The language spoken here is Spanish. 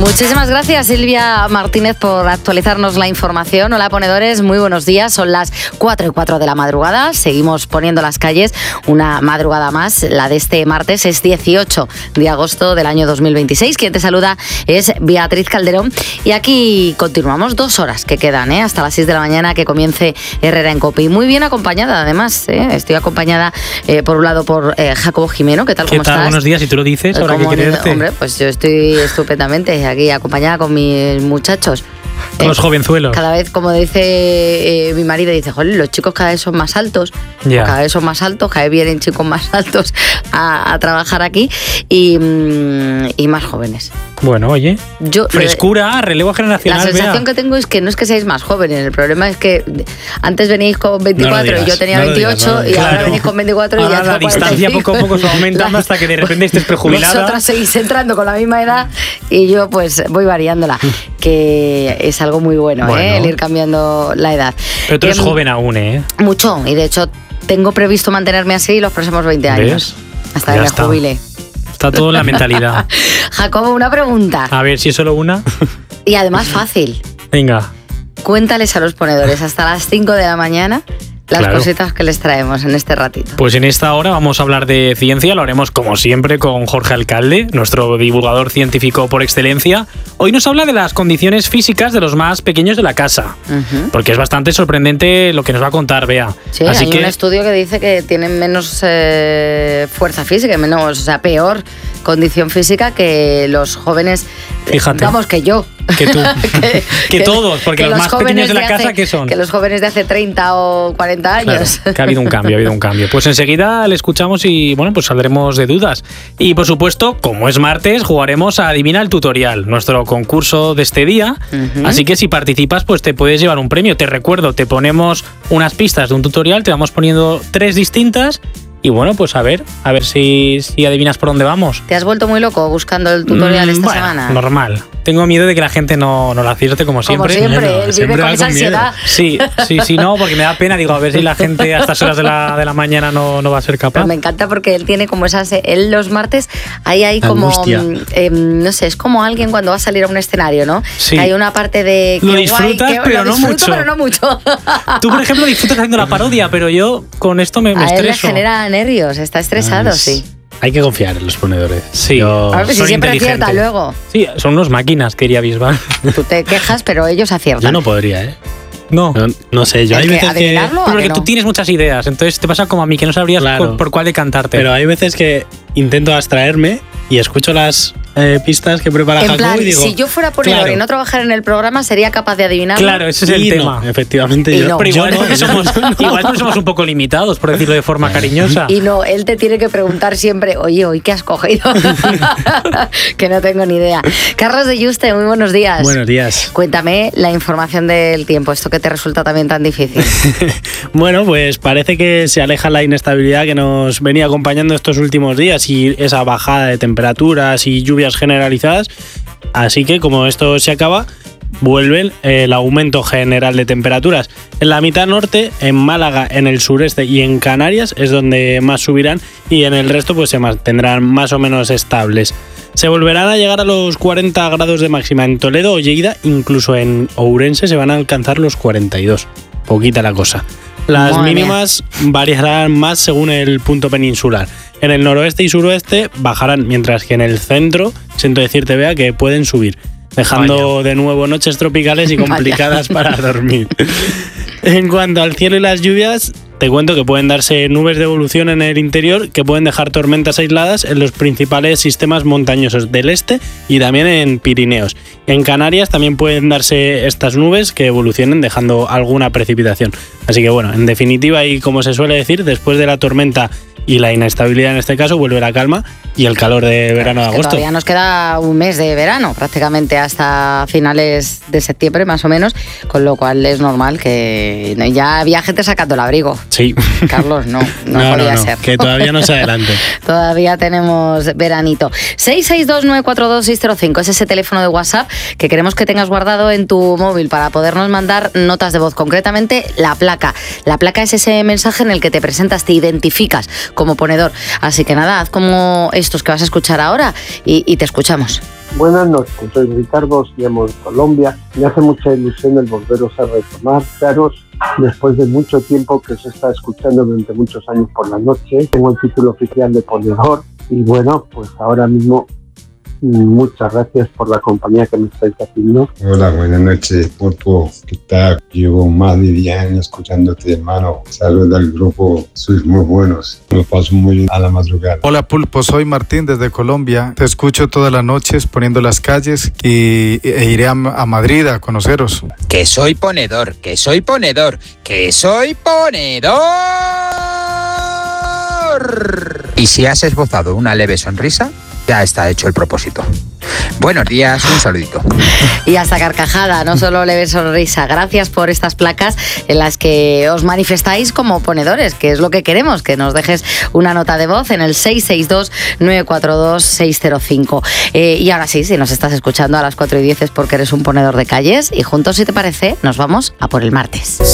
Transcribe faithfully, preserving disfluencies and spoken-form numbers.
Muchísimas gracias, Silvia Martínez, por actualizarnos la información. Hola, ponedores, muy buenos días. Son las cuatro y cuatro de la madrugada. Seguimos poniendo las calles. Una madrugada más, la de este martes, es dieciocho de agosto del año dos mil veintiséis. Quien te saluda es Beatriz Calderón. Y aquí continuamos dos horas que quedan, ¿eh? Hasta las seis de la mañana, que comience Herrera en Cope. Y muy bien acompañada, además. ¿eh? Estoy acompañada, eh, por un lado, por eh, Jacobo Jimeno. ¿Qué tal? ¿Qué ¿Cómo tal? estás? Buenos días, y tú lo dices, ahora que quieres verte. Hombre, pues yo estoy estupendamente aquí acompañada con mis muchachos. Con eh, los jovenzuelos. Cada vez, como dice eh, mi marido, dice, joder, los chicos cada vez son más altos, Ya. cada vez son más altos, cada vez vienen chicos más altos a, a trabajar aquí y, mm, y más jóvenes. Bueno, oye, Yo, frescura, relevo La generacional. sensación Bea. que tengo es que no es que seáis más jóvenes, el problema es que antes venís con veinticuatro No lo digas, y yo tenía no lo veintiocho digas, no lo y digas. ahora Claro. venís con veinticuatro y Ahora ya la tengo distancia cuarenta y cinco. poco a poco se va aumentando hasta que de repente estés prejubilada. Vosotras seguís entrando con la misma edad y yo pues voy variándola, que es algo muy bueno, Bueno. ¿eh? El ir cambiando la edad. Pero tú eres Em, joven aún, ¿eh? Mucho, y de hecho tengo previsto mantenerme así los próximos veinte años. ¿Ves? Hasta Ya que me está. jubile. Está todo en la mentalidad. Jacobo, una pregunta. A ver, si es solo una. Y además fácil. Venga. Cuéntales a los ponedores hasta las cinco de la mañana las Claro. cositas que les traemos en este ratito. Pues en esta hora vamos a hablar de ciencia, lo haremos como siempre con Jorge Alcalde, nuestro divulgador científico por excelencia. Hoy nos habla de las condiciones físicas de los más pequeños de la casa, Ujú. porque es bastante sorprendente lo que nos va a contar Bea. Sí, Así hay que un estudio que dice que tienen menos eh, fuerza física, menos, o sea, peor condición física que los jóvenes. eh, Fíjate. Vamos, que yo. que tú, que, todos, porque que los más pequeños jóvenes de la casa, hace- ¿qué son? Que los jóvenes de hace treinta o cuarenta años. Claro, que ha habido un cambio, ha habido un cambio. Pues enseguida le escuchamos y bueno, pues saldremos de dudas. Y por supuesto, como es martes, jugaremos a Adivina el Tutorial, nuestro concurso de este día. Ujú. Así que si participas, pues te puedes llevar un premio. Te recuerdo, te ponemos unas pistas de un tutorial, te vamos poniendo tres distintas. Y bueno, pues a ver, a ver si, si adivinas por dónde vamos. ¿Te has vuelto muy loco buscando el tutorial Mm, esta bueno, semana? normal. Tengo miedo de que la gente no, no la acierte como siempre. Como siempre, Bueno, él vive siempre con va esa con miedo. ansiedad. Sí, sí, sí, no, porque me da pena. Digo, a ver si la gente a estas horas de la, de la mañana no, no va a ser capaz. Pero me encanta porque él tiene como esas. Él los martes, ahí hay como. Angustia. mm, eh, no sé, es como alguien cuando va a salir a un escenario, ¿no? Sí. Que hay una parte de. Lo qué disfrutas, guay, qué- pero lo no disfruto, mucho. pero no mucho. Tú, por ejemplo, disfrutas haciendo la parodia, pero yo con esto me, me A él le estreso. genera nervios, está estresado, Ah, es- sí. Hay que confiar en los ponedores. Sí. Yo- A ver si son siempre inteligentes. acierta luego. Sí, son unos máquinas, quería Bisbal. Tú te quejas, pero ellos aciertan. yo no podría, ¿eh? No. No, no sé, yo ¿El hay que veces que... adivinarlo? ¿A Porque que no? tú tienes muchas ideas, entonces te pasa como a mí, que no sabrías Claro. por, por cuál decantarte. Pero hay veces que intento abstraerme y escucho las eh, pistas que prepara En Jacobo plan, y digo... si yo fuera ponedor claro. y no trabajara en el programa, sería capaz de adivinarlo. Claro, ese es el Y no, tema. efectivamente, Y yo, no. Pero yo igual, no, porque somos, igual porque somos un poco limitados, por decirlo de forma cariñosa. Y no, él te tiene que preguntar siempre, oye, ¿hoy qué has cogido? Que no tengo ni idea. Carlos de Yuste, muy buenos días. Buenos días. Cuéntame la información del tiempo, esto que te resulta también tan difícil. Bueno, pues parece que se aleja la inestabilidad que nos venía acompañando estos últimos días y esa bajada de temperaturas y lluvias generalizadas. Así que como esto se acaba, vuelve el aumento general de temperaturas. En la mitad norte, en Málaga, en el sureste y en Canarias es donde más subirán y en el resto pues se mantendrán más o menos estables. Se volverán a llegar a los cuarenta grados de máxima en Toledo o Lleida, incluso en Ourense se van a alcanzar los cuarenta y dos. Poquita la cosa. Las Madre mínimas variarán más según el punto peninsular. En el noroeste y suroeste bajarán, mientras que en el centro, siento decirte, Bea, que pueden subir, dejando de nuevo noches tropicales y complicadas para dormir. En cuanto al cielo y las lluvias, te cuento que pueden darse nubes de evolución en el interior que pueden dejar tormentas aisladas en los principales sistemas montañosos del este y también en Pirineos. En Canarias también pueden darse estas nubes que evolucionen dejando alguna precipitación. Así que bueno, en definitiva y como se suele decir, después de la tormenta y la inestabilidad en este caso, vuelve la calma y el calor de verano de Es que agosto. todavía nos queda un mes de verano, prácticamente hasta finales de septiembre más o menos, con lo cual es normal que ya había gente sacando el abrigo. Sí. Carlos, no, no, No, no, podía no, ser. que todavía no se adelante. Todavía tenemos veranito. seis seis dos nueve cuatro dos seis cero cinco es ese teléfono de WhatsApp que queremos que tengas guardado en tu móvil para podernos mandar notas de voz, concretamente la placa. La placa es ese mensaje en el que te presentas, te identificas como ponedor. Así que nada, haz como estos que vas a escuchar ahora y, y te escuchamos. Buenas noches, soy Ricardo, os llamo de Colombia. Me hace mucha ilusión el volveros a retomar. Claro, después de mucho tiempo que os está escuchando durante muchos años por la noche, tengo el título oficial de ponedor y bueno, pues ahora mismo muchas gracias por la compañía que me estáis haciendo. Hola, buenas noches, Pulpo. ¿Qué tal? Llevo más de diez años escuchándote, hermano. Saludos al grupo, sois muy buenos. Me paso muy bien a la madrugada. Hola, Pulpo, soy Martín desde Colombia. Te escucho todas las noches poniendo las calles y e iré a, a Madrid a conoceros. Que soy ponedor, que soy ponedor, que soy ponedor. Y si has esbozado una leve sonrisa, ya está hecho el propósito. Buenos días, un saludito. Y hasta carcajada, no solo leve sonrisa. Gracias por estas placas en las que os manifestáis como ponedores, que es lo que queremos, que nos dejes una nota de voz en el seis seis dos, nueve cuatro dos, seis cero cinco. Eh, y ahora sí, si nos estás escuchando a las cuatro y diez es porque eres un ponedor de calles y juntos, si te parece, nos vamos a por el martes.